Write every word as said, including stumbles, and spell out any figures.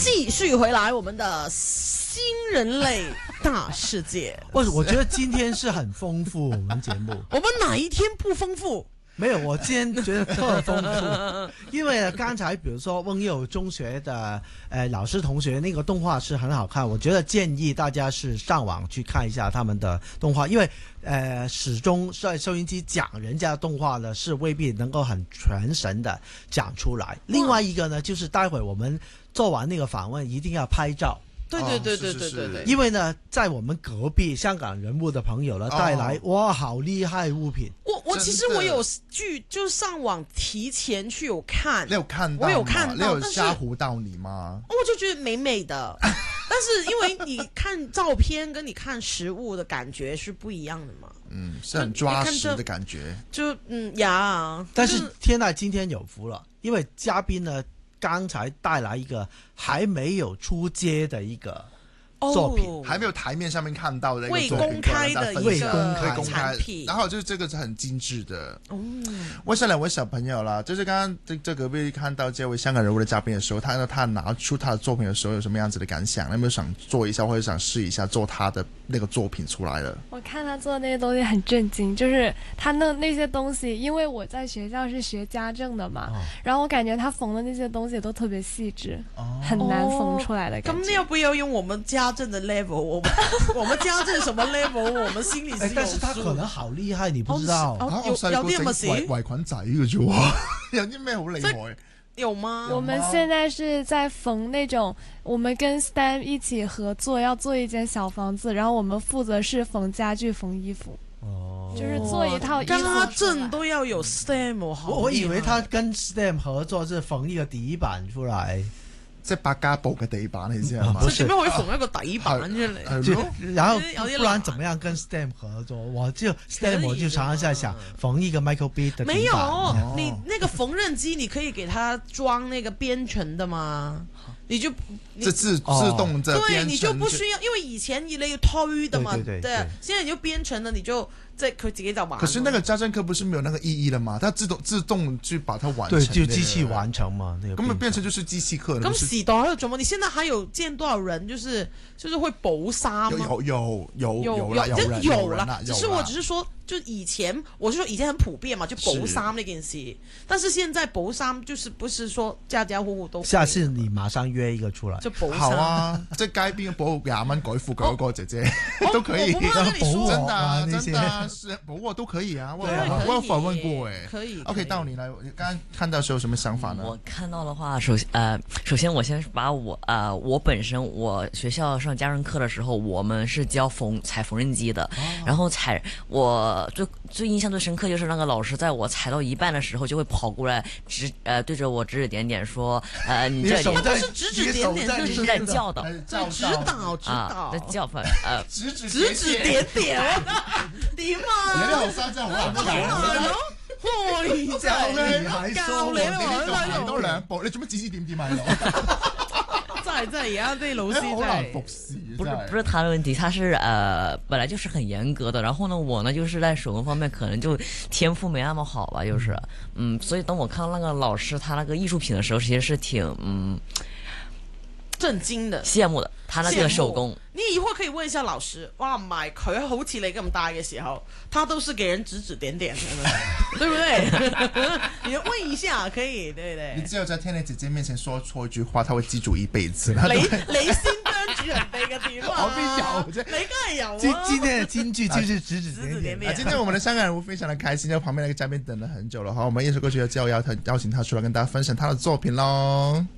继续回来我们的新人类大世界。 我我觉得今天是很丰富，我们节目。 我们哪一天不丰富？ 没有，我今天觉得特丰富，因为刚才比如说翁佑中学的呃老师同学那个动画是很好看，我觉得建议大家是上网去看一下他们的动画，因为呃始终在收音机讲人家的动画呢是未必能够很全神的讲出来。另外一个呢，就是待会我们做完那个访问一定要拍照。 对对对对对对对， 因为呢，在我们隔壁香港人物的朋友呢带来、哦、哇，好厉害物品。 我我其实我有去就上网提前去有看， 你有看到？ 我有看到， 你有吓唬到你吗？ 我就觉得美美的，但是因为你看照片跟你看实物的感觉是不一样的嘛。 嗯，是很抓实的感觉。 就嗯呀， 但是天籁今天有福了，因为嘉宾呢。刚才带来一个还没有出街的一个作品， 哦、 还没有台面上面看到的一个未作品， 公开的一未个公开产品， 然后就是这个是很精致的。 哦， 问下两位小朋友啦，就是刚刚这这隔壁看到这位香港人物的嘉宾的时候，他他拿出他的作品的时候有什么样子的感想？有没有想做一下或者想试一下做他的那个作品出来了？ 我看他做的那些东西很震惊，就是他那那些东西，因为我在学校是学家政的嘛，哦、然后我感觉他缝的那些东西都特别细致，哦、很难缝出来的感觉。 咁、哦、你要不要用我們家政的 level？ 我們我們家政什麼 level？ 我們心裡是有數。 但是他可能好厲害，你不知道。 哦、有有啲乜事？ 圍裙仔嘅啫喎，有啲咩好厲害？ 有嗎？ 我們現在是在縫那種，我們跟 S T E M 一起合作，要做一間小房子，然後我們負責是縫家具、縫衣服。哦，就是做一套衣服。 家政都要有 S T E M， 好。 我以為他跟 S T E M 合作是縫一個底板出來。 即係百家布嘅地板，你知係嘛？ 佢點樣可以縫一個底板出嚟？ 然後不然怎麼樣跟 S T E M 合作？我就 S T E M 我就常常在想縫一個 Michael B 的底板。 沒有，哦、你那個縫紉機你可以給它裝那個編程的嗎？你就這自自動的編程， 對，你就不需要，因為以前你要推的嘛， 對對對，對， 現在你就編程了，你就。即佢自己就玩。 可是那個家政課不是沒有那個意義了嗎？它自動自動去把它完成。 對，就機器完成嘛。那個根本變成就是機器課。 咁時代喺度做乜？你現在還有見多少人就是就是會補衫？ 有有有有有啦有人有啦。 只是我只是說，就以前我是說以前很普遍嘛，就補衫那件事。但是現在補衫就是不是說家家戶戶都。 下次你馬上約一個出來。 就補衫。 好啊，即係街邊補廿蚊改褲嗰個姐姐都可以。 我不怕跟你說， 真的真的是補我都。可以啊，我我有訪問過哎， 可以。 OK，到你來，剛剛看到時候有什麼想法呢？ 我看到的話，首先呃，首先我先把我呃，我本身我學校上家政課的時候，我們是教縫踩縫紉機的，哦、然後踩我最最印象最深刻就是那個老師在我踩到一半的時候就會跑過來指呃對着我指指點點說呃你這裡不是指指點點， 就是在教導， 在指導指導， 在教訓呃指指指指點點，點啊！ 真係好難教咯，開教你教你啦， 多兩步，你做乜指指點點喺度？ 真係真係，而家啲老師好難服侍。 不是不是他的問題，他是呃本來就是很嚴格的，然後呢我呢就是在手工方面可能就天賦沒那麼好吧，就是嗯，所以當我看到那個老師他那個藝術品的時候，其實是挺嗯震驚的、 羨慕的，他那個手工。 你以後可以問一下老師，哇，唔係佢好似你咁大嘅時候，他都是給人指指點點的，對不對？你問一下可以，對不對？ 你只有在天籟姐姐面前說錯一句話，他會記住一輩子。 你你先將住人哋嘅電話， 我邊有啫？ 你梗係有啊！ 今今天的金句就是指指點點。 啊，今天我們的香港人物非常的開心，在旁邊那個嘉賓等了很久了，好，我們一首歌曲要邀邀他邀請他出來跟大家分享他的作品咯。